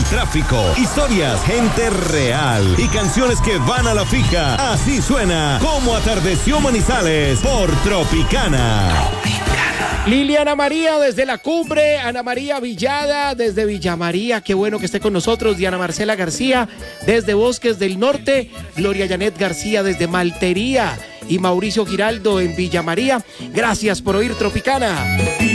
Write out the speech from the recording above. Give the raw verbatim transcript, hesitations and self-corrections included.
tráfico, historias, gente real y canciones que van a la fija. Así suena Como Atardeció Manizales por Tropicana. Liliana María desde la cumbre, Ana María Villada desde Villa María, qué bueno que esté con nosotros, Diana Marcela García desde Bosques del Norte, Gloria Janet García desde Maltería y Mauricio Giraldo en Villa María. Gracias por oír Tropicana.